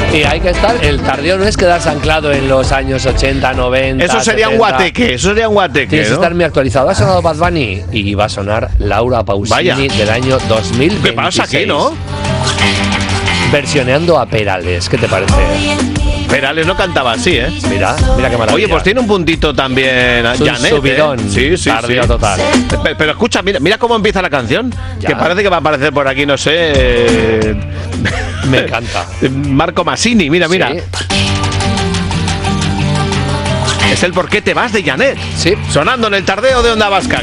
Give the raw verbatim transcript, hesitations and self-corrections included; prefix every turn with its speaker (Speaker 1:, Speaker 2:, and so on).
Speaker 1: Y hay que estar, el tardeo no es quedarse anclado en los años ochenta, noventa.
Speaker 2: Eso sería
Speaker 1: setenta.
Speaker 2: un guateque, eso sería un guateque.
Speaker 1: Tienes que
Speaker 2: ¿no?
Speaker 1: estar muy actualizado. Ha sonado Bad Bunny y va a sonar Laura Pausini
Speaker 2: Vaya.
Speaker 1: del año dos mil veintiséis.
Speaker 2: ¿Qué pasa aquí, no?
Speaker 1: Versioneando a Perales, ¿qué te parece?
Speaker 2: Perales no cantaba así, ¿eh?
Speaker 1: Mira, mira qué maravilla.
Speaker 2: Oye, pues tiene un puntito también
Speaker 1: Es un
Speaker 2: Janet,
Speaker 1: subidón,
Speaker 2: ¿eh? Sí, sí,
Speaker 1: tardío
Speaker 2: sí.
Speaker 1: total.
Speaker 2: Pero, pero escucha, mira, mira cómo empieza la canción.
Speaker 1: Ya.
Speaker 2: Que parece que va a aparecer por aquí, no sé. eh,
Speaker 1: Me encanta.
Speaker 2: Marco Massini, mira, mira.
Speaker 1: Sí.
Speaker 2: Es el por qué te vas de Janet.
Speaker 1: Sí.
Speaker 2: Sonando en el tardeo de Onda Vasca.